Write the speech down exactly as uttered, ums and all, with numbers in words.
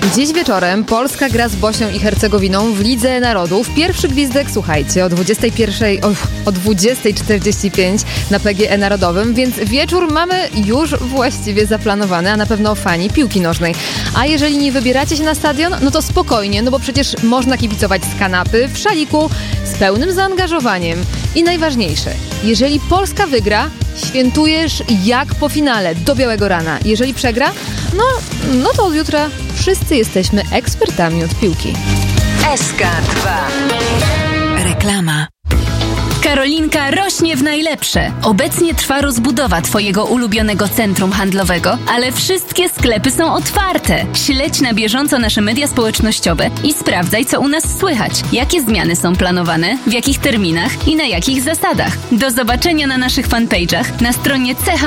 Dziś wieczorem Polska gra z Bośnią i Hercegowiną w Lidze Narodów. Pierwszy gwizdek, słuchajcie, o dwudziestej pierwszej, o, o dwudziestej czterdzieści pięć na P G E Narodowym, więc wieczór mamy już właściwie zaplanowany, a na pewno fani piłki nożnej. A jeżeli nie wybieracie się na stadion, no to spokojnie, no bo przecież można kibicować z kanapy, w szaliku, z pełnym zaangażowaniem. I najważniejsze, jeżeli Polska wygra, świętujesz jak po finale, do białego rana. Jeżeli przegra, no, no to od jutra wszyscy jesteśmy ekspertami od piłki. S K dwa. Reklama. Karolinka rośnie w najlepsze. Obecnie trwa rozbudowa Twojego ulubionego centrum handlowego, ale wszystkie sklepy są otwarte. Śledź na bieżąco nasze media społecznościowe i sprawdzaj, co u nas słychać, jakie zmiany są planowane, w jakich terminach i na jakich zasadach. Do zobaczenia na naszych fanpage'ach, na stronie C H